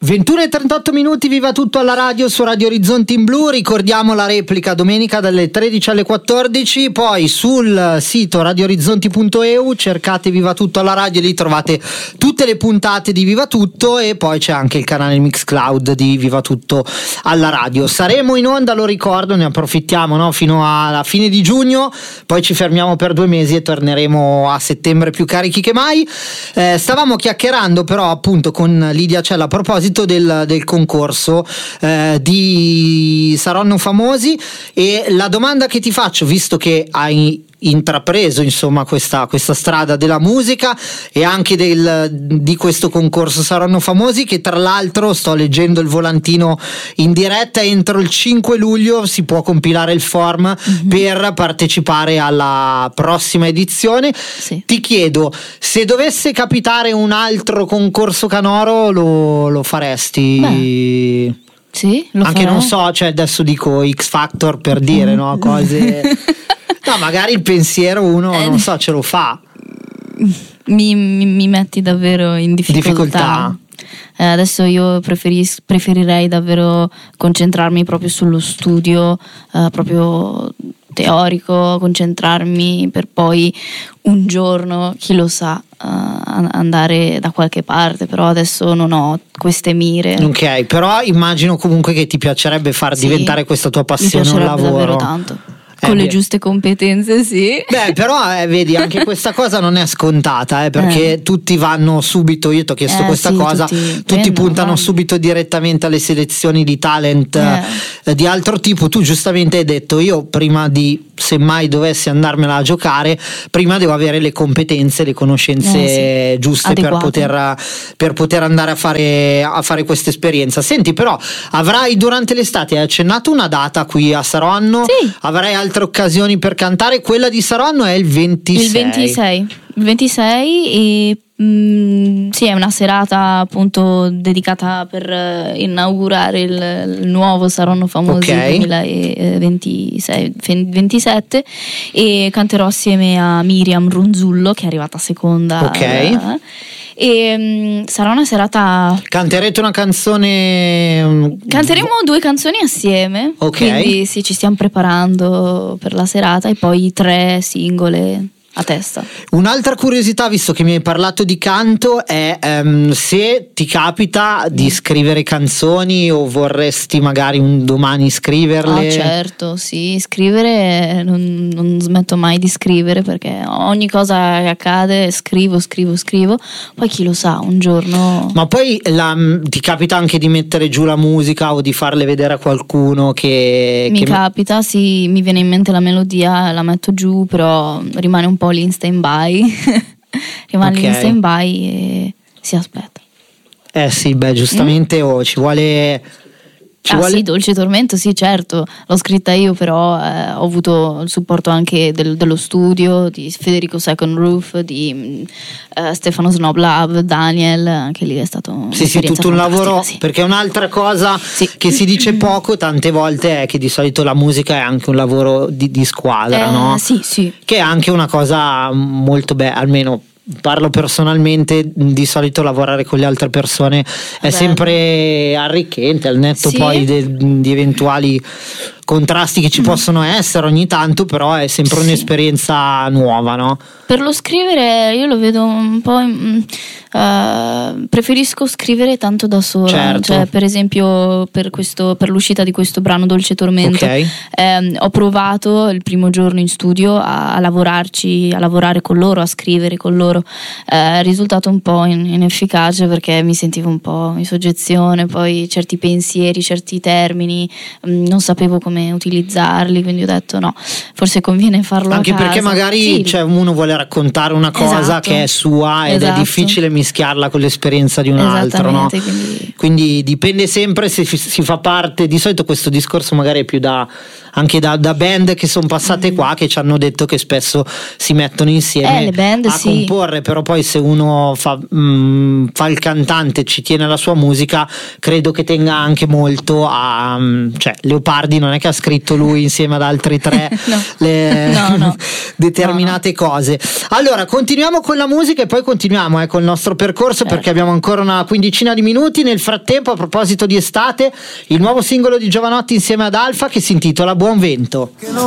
21:38 minuti, viva tutto alla radio su Radio Orizzonti in Blu. Ricordiamo la replica domenica dalle 13 alle 14, poi sul sito radioorizzonti.eu cercate Viva Tutto alla radio, lì trovate tutte le puntate di Viva Tutto e poi c'è anche il canale Mixcloud di Viva Tutto alla radio. Saremo in onda, lo ricordo, ne approfittiamo, no? Fino alla fine di giugno, poi ci fermiamo per 2 mesi e torneremo a settembre più carichi che mai. Stavamo chiacchierando però appunto con Lidia Cella a proposito del concorso di Saranno Famosi, e la domanda che ti faccio, visto che hai intrapreso insomma questa strada della musica e anche di questo concorso Saranno Famosi, che tra l'altro sto leggendo il volantino in diretta, entro il 5 luglio si può compilare il form per partecipare alla prossima edizione. Sì. Ti chiedo, se dovesse capitare un altro concorso canoro lo faresti? Beh, sì, lo anche farò. Non so, cioè adesso dico X Factor per dire, no, cose. No, magari il pensiero uno non so, ce lo fa. Mi metti davvero in difficoltà. Adesso io preferirei davvero concentrarmi proprio sullo studio, proprio teorico, concentrarmi per poi un giorno, chi lo sa, andare da qualche parte, però adesso non ho queste mire. Ok, però immagino comunque che ti piacerebbe far diventare questa tua passione un lavoro. Davvero tanto. Con le giuste competenze, sì. Beh, però vedi, anche questa cosa non è scontata, perché tutti vanno subito, io ti ho chiesto questa cosa, tutti puntano subito direttamente alle selezioni di talent di altro tipo. Tu giustamente hai detto, io prima di, se mai dovessi andarmela a giocare, prima devo avere le competenze, le conoscenze giuste per poter andare a fare questa esperienza. Senti, però avrai durante l'estate, hai accennato una data qui a Saronno, avrai altre occasioni per cantare. Quella di Saronno è il 26. Il 26 e sì, è una serata appunto dedicata per inaugurare il nuovo Saronno Famosi 2027, e canterò assieme a Miriam Ronzullo, che è arrivata seconda. E sarà una serata. Canterete una canzone? Canteremo 2 canzoni assieme, quindi sì, ci stiamo preparando per la serata, e poi 3 singole a testa. Un'altra curiosità, visto che mi hai parlato di canto, è se ti capita di scrivere canzoni o vorresti magari un domani scriverle. Certo, sì, scrivere, non smetto mai di scrivere, perché ogni cosa che accade scrivo, poi chi lo sa, un giorno. Ma poi ti capita anche di mettere giù la musica o di farle vedere a qualcuno che capita, sì, mi viene in mente la melodia, la metto giù, però rimane un po' lì in stand by. Rimane lì in stand by e si aspetta. Sì, beh, giustamente ci vuole. Sì, Dolce Tormento, sì, certo, l'ho scritta io, però ho avuto il supporto anche dello studio, di Federico Second Roof, di Stefano Snoblab, Daniel, anche lì è stato tutto un lavoro, perché un'altra cosa che si dice poco tante volte è che di solito la musica è anche un lavoro di squadra, no? Sì. Che è anche una cosa molto bella, almeno parlo personalmente, di solito lavorare con le altre persone è sempre arricchente, al netto poi di eventuali contrasti che ci possono essere ogni tanto, però è sempre un'esperienza nuova, no? Per lo scrivere io lo vedo un po' preferisco scrivere tanto da sola, cioè per esempio per l'uscita di questo brano Dolce Tormento, ho provato il primo giorno in studio a lavorare con loro, a scrivere con loro, è risultato un po' inefficace, perché mi sentivo un po' in soggezione, poi certi pensieri, certi termini non sapevo come utilizzarli, quindi ho detto no, forse conviene farlo anche a casa. Perché magari uno vuole raccontare una cosa che è sua ed è difficile mischiarla con l'esperienza di un altro, no? Quindi dipende sempre se si fa parte. Di solito questo discorso magari è più anche da band che sono passate qua, che ci hanno detto che spesso si mettono insieme le band, a comporre, però poi se uno fa il cantante, ci tiene alla sua musica, credo che tenga anche molto a Leopardi non è che ha scritto lui insieme ad altri 3 no. determinate cose. Allora continuiamo con la musica e poi continuiamo col nostro percorso, perché abbiamo ancora una quindicina di minuti. Nel frattempo, a proposito di estate, il nuovo singolo di Jovanotti insieme ad Alfa che si intitola Buon Vento.